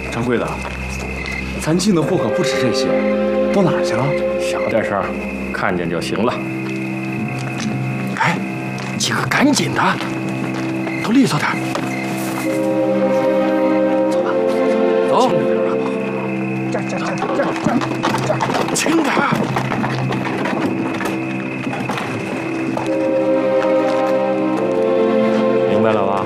掌柜的，咱进的货可不止这些，都哪儿去了？ 小点声，看见就行了。 哎，几个赶紧的，都利索点。走吧，走。这，轻点。 明白了吧？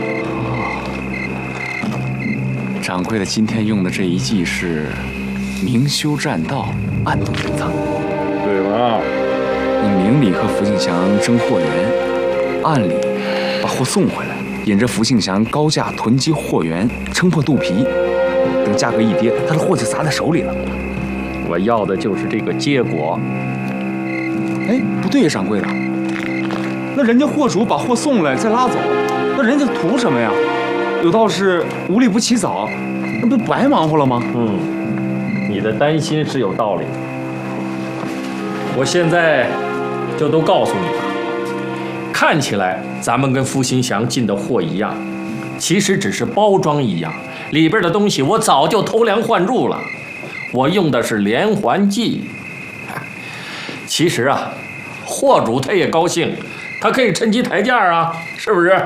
掌柜的今天用的这一计是明修栈道，暗度陈仓。 对吧？ 你明里和福庆祥争货源，暗里把货送回来，引着福庆祥高价囤积货源，撑破肚皮。等价格一跌，他的货就砸在手里了。 我要的就是这个结果。 哎，不对呀，掌柜的，那人家货主把货送来再拉走，那人家图什么呀？有道是无利不起早，那不白忙活了吗？ 你的担心是有道理。我现在就都告诉你了，看起来咱们跟福兴祥进的货一样，其实只是包装一样，里边的东西我早就偷梁换柱了。我用的是连环计。其实啊，货主他也高兴，他可以趁机抬价啊，是不是？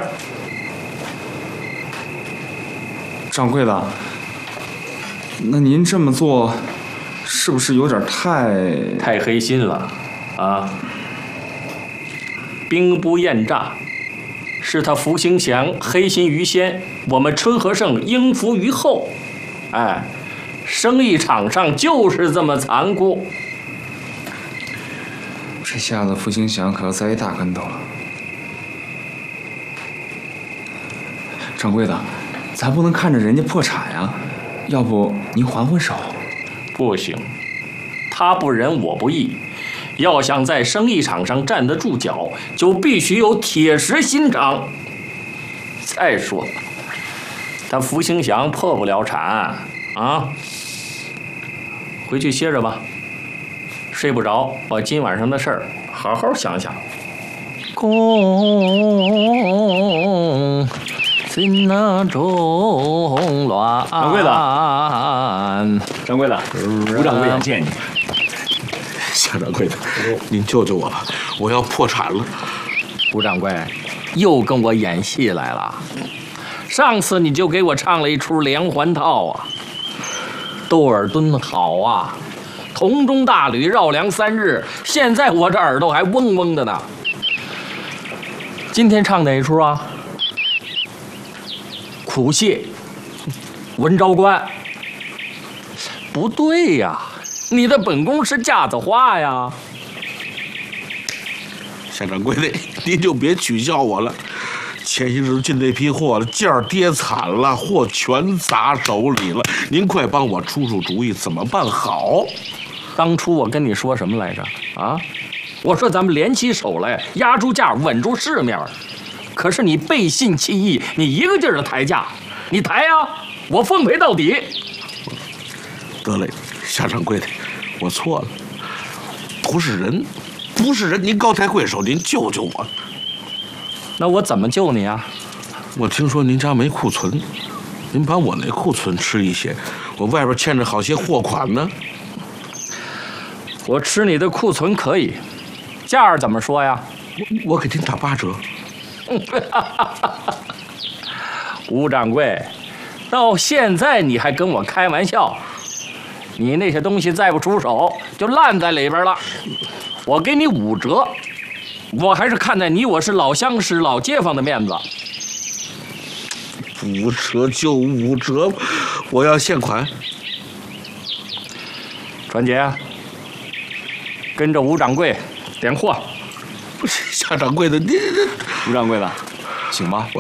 掌柜的，那您这么做，是不是有点太黑心了啊？兵不厌诈，是他福兴祥黑心于先，我们春和盛应付于后。哎，生意场上就是这么残酷。 这下子福兴祥可要栽一大跟头了。掌柜的，咱不能看着人家破产呀，要不您还还手？ 不行，他不仁我不义，要想在生意场上站得住脚，就必须有铁石心肠。再说了，他福兴祥破不了产啊，回去歇着吧。睡不着，把今晚上的事儿好好想想。宫心那中乱。 掌柜的，掌柜的，吴掌柜想见你。 夏掌柜的，您救救我吧，我要破产了。 吴掌柜又跟我演戏来了。上次你就给我唱了一出连环套啊，窦尔敦好啊，铜钟大吕绕梁3日，现在我这耳朵还嗡嗡的呢。今天唱哪一出啊？苦谢文昭关。不对呀，你的本宫是架子花呀。 夏掌柜的，您就别取笑我了。前些日子进这批货了，价儿跌惨了，货全砸手里了。您快帮我出出主意，怎么办好？ 当初我跟你说什么来着？啊，我说咱们联起手来，压住价，稳住市面。可是你背信弃义，你一个劲儿的抬价，你抬呀，我奉陪到底。 得嘞，夏掌柜的，我错了，不是人，不是人，您高抬贵手，您救救我。 那我怎么救你啊？ 我听说您家没库存，您把我那库存吃一些，我外边欠着好些货款呢。 我吃你的库存可以，价儿怎么说呀？ 我给您打8折。 吴掌柜，到现在你还跟我开玩笑？你那些东西再不出手，就烂在里边了。我给你5折，我还是看在你我是老相识、老街坊的面子。 5折就5折，我要现款。 传杰，跟着吴掌柜点货。 不是夏掌柜的，您吴掌柜的，请吧。